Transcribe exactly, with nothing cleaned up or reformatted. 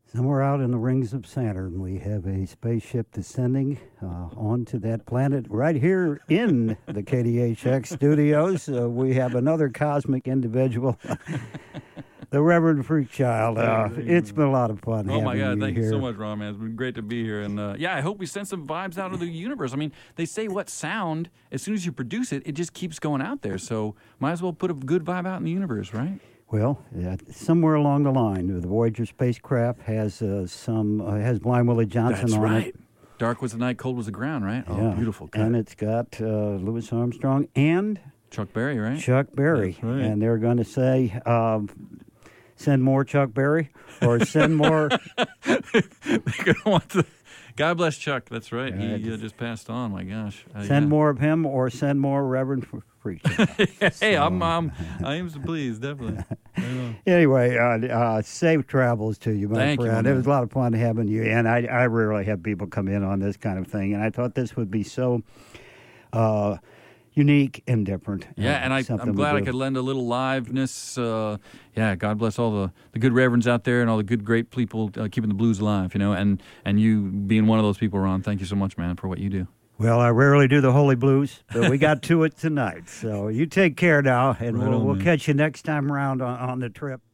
Somewhere out in the rings of Saturn, we have a spaceship descending uh, onto that planet. Right here in the K D H X studios, uh, we have another cosmic individual, the Reverend Freakchild. Uh, it's been a lot of fun. Oh my God! You thank here. you so much, Ron. Man, it's been great to be here, and uh, yeah, I hope we send some vibes out of the universe. I mean, they say what sound, as soon as you produce it, it just keeps going out there. So might as well put a good vibe out in the universe, right? Well, uh, somewhere along the line, the Voyager spacecraft has uh, some uh, has Blind Willie Johnson That's on right. it. Dark was the night, cold was the ground, right? Yeah. Oh, beautiful. Cut. And it's got uh, Louis Armstrong and Chuck Berry, right? Chuck Berry. That's right. And they're going to say, um, send more Chuck Berry or send more. They're going to want to. God bless Chuck. That's right. Yeah, he uh, just passed on. My gosh. Uh, send yeah. more of him or send more Reverend Freak. hey, So- I'm, um, I am pleased, definitely. Yeah. Anyway, uh, uh, safe travels to you, my Thank you, friend. my It was a lot of fun having you. And I, I rarely have people come in on this kind of thing. And I thought this would be so uh, unique and different. Yeah, uh, and I, something I'm we glad I do. could lend a little liveness. Uh, yeah, God bless all the, the good reverends out there and all the good, great people uh, keeping the blues alive, you know, and, and you being one of those people, Ron. Thank you so much, man, for what you do. Well, I rarely do the Holy Blues, but we got to it tonight. So you take care now, and Right we'll, on, we'll man. catch you next time around on, on the trip.